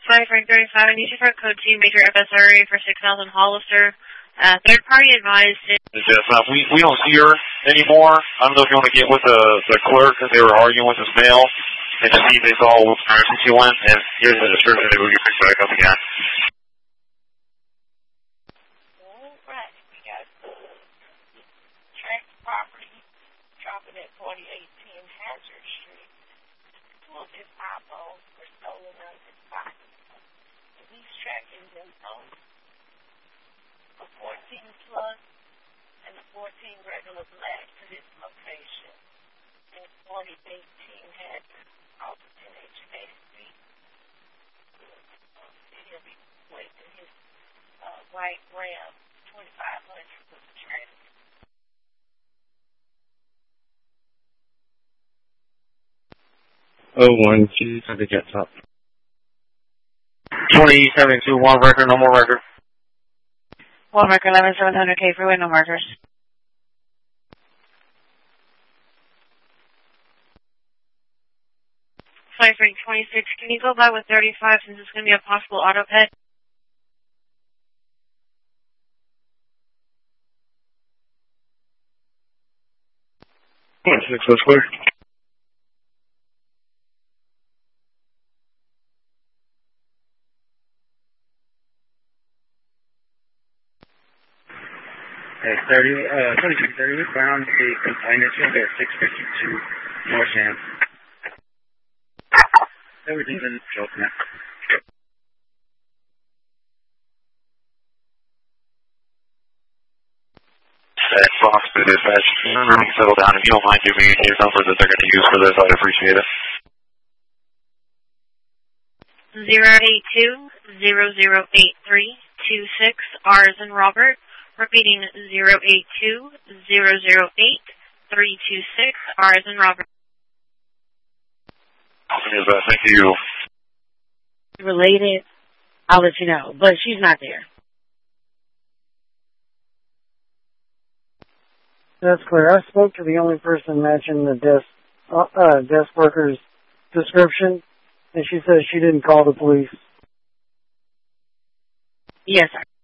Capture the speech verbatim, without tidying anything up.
Flight Frank thirty-five, I need you for a code two major F S R A for six thousand Hollister. Uh, third party advised. Yes, uh, we, we don't see her anymore. I don't know if you want to get with the, the clerk because they were arguing with his mail and to see if they saw what direction she went. And here's the description that we can pick back up again. All right, we got track property dropping at forty eighteen Hazard Street. Two of his eyeballs were stolen out of his pocket. He's tracking them home. A fourteen plus and a fourteen regular black to this location. And forty eighteen Hazard off of ten H A Street. He'll be waiting his uh, white Ram twenty-five hundred for the traffic. Oh, one, two, I think that's up. twenty seventy-two, one record, no more record. One record, eleven seven hundred K freeway, no markers. Flight Frank twenty-six, can you go by with thirty-five since it's going to be a possible auto pet? twenty-six, that's clear. Okay, thirty, uh, twenty-six thirty, we found a complainant at six fifty-two North Ham. Everything's in the joke now. That Fox to dispatch. Everything settle down. If you don't mind giving me a number that they're going to use for this, I'd appreciate it. zero eight two, zero zero eight three, two six, R as in Robert. Repeating zero eight two, zero zero eight, three two six, R as in Robert. Thank you. Related, I'll let you know, but she's not there. That's clear. I spoke to the only person matching the desk, uh, desk worker's description, and she says she didn't call the police. Yes, sir.